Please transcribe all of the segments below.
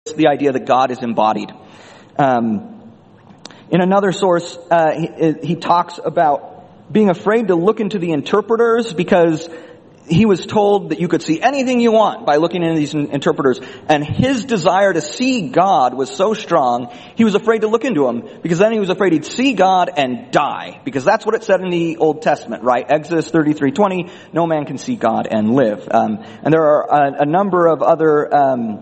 the idea that God is embodied. In another source, he talks about being afraid to look into the interpreters because he was told that you could see anything you want by looking into these interpreters. And his desire to see God was so strong, he was afraid to look into them, because then he was afraid he'd see God and die. Because that's what it said in the Old Testament, right? Exodus 33:20, no man can see God and live. And there are a number of other...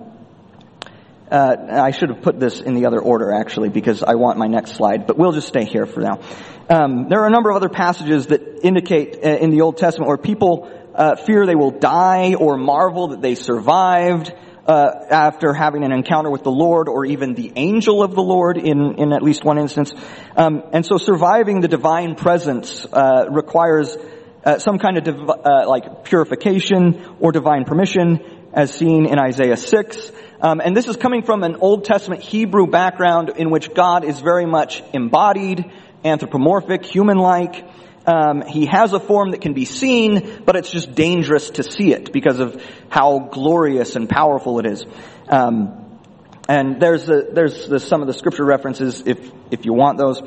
I should have put this in the other order, actually, because I want my next slide, but we'll just stay here for now. There are a number of other passages that indicate in the Old Testament where people fear they will die or marvel that they survived after having an encounter with the Lord or even the angel of the Lord in at least one instance. And so surviving the divine presence requires some kind of like purification or divine permission, as seen in Isaiah 6. And this is coming from an Old Testament Hebrew background in which God is very much embodied, anthropomorphic, human-like. He has a form that can be seen, but it's just dangerous to see it because of how glorious and powerful it is. And there's some of the scripture references if you want those.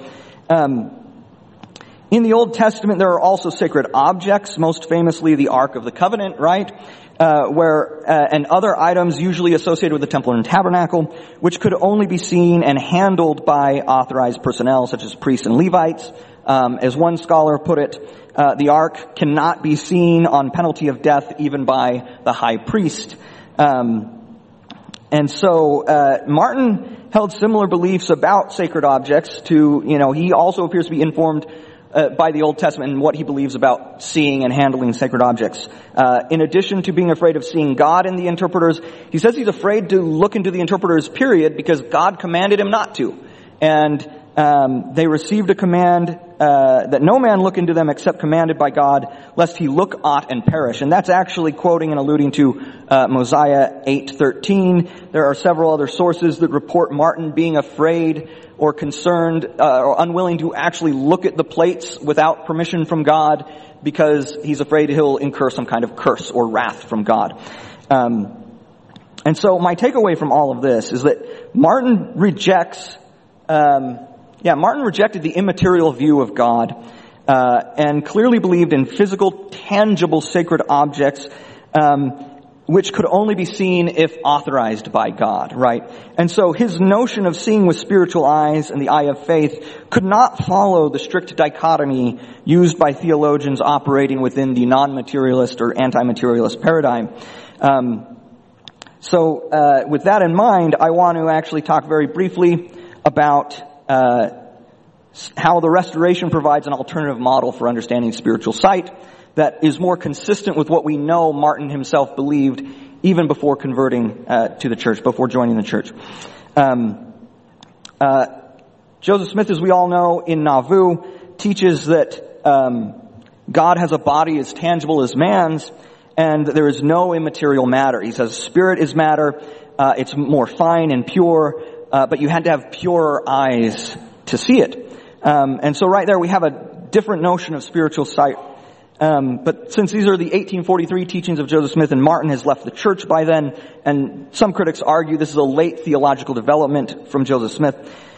In the Old Testament, there are also sacred objects, most famously the Ark of the Covenant, right? And other items usually associated with the temple and tabernacle, which could only be seen and handled by authorized personnel, such as priests and Levites. As one scholar put it, the ark cannot be seen on penalty of death even by the high priest. And so Martin held similar beliefs about sacred objects to, he also appears to be informed by the Old Testament and what he believes about seeing and handling sacred objects. In addition to being afraid of seeing God in the interpreters, he says he's afraid to look into the interpreters, period, because God commanded him not to. And they received a command that no man look into them except commanded by God, lest he look aught and perish. And that's actually quoting and alluding to Mosiah 8:13. There are several other sources that report Martin being afraid or concerned or unwilling to actually look at the plates without permission from God because he's afraid he'll incur some kind of curse or wrath from God. And so my takeaway from all of this is that Martin rejected the immaterial view of God, and clearly believed in physical, tangible, sacred objects, which could only be seen if authorized by God, right? And so his notion of seeing with spiritual eyes and the eye of faith could not follow the strict dichotomy used by theologians operating within the non-materialist or anti-materialist paradigm. So with that in mind, I want to actually talk very briefly about how the Restoration provides an alternative model for understanding spiritual sight that is more consistent with what we know Martin himself believed even before converting to the church, before joining the church. Joseph Smith, as we all know, in Nauvoo, teaches that God has a body as tangible as man's, and there is no immaterial matter. He says spirit is matter, it's more fine and pure, but you had to have purer eyes to see it. And so right there we have a different notion of spiritual sight. But since these are the 1843 teachings of Joseph Smith and Martin has left the church by then, and some critics argue this is a late theological development from Joseph Smith,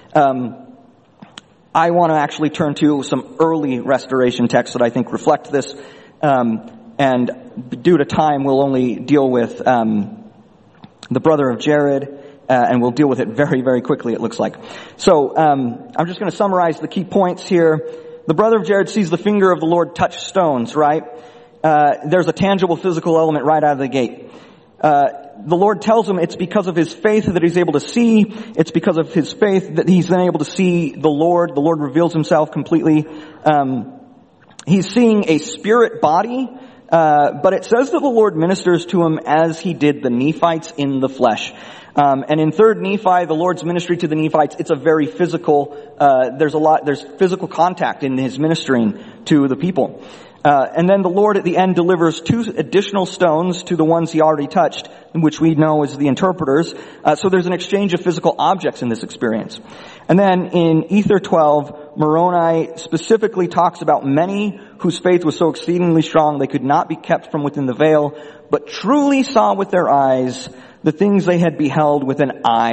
I want to actually turn to some early Restoration texts that I think reflect this. And due to time, we'll only deal with the brother of Jared, and we'll deal with it very, very quickly, it looks like. So I'm just going to summarize the key points here. The brother of Jared sees the finger of the Lord touch stones, right? There's a tangible physical element right out of the gate. The Lord tells him it's because of his faith that he's able to see. It's because of his faith that he's then able to see the Lord. The Lord reveals himself completely. He's seeing a spirit body, but it says that the Lord ministers to him as he did the Nephites in the flesh. And in 3rd Nephi, the Lord's ministry to the Nephites, it's a very physical, there's physical contact in his ministering to the people. And then the Lord at the end delivers 2 additional stones to the ones he already touched, which we know as the interpreters. So there's an exchange of physical objects in this experience. And then in Ether 12, Moroni specifically talks about many whose faith was so exceedingly strong they could not be kept from within the veil, but truly saw with their eyes the things they had beheld with an eye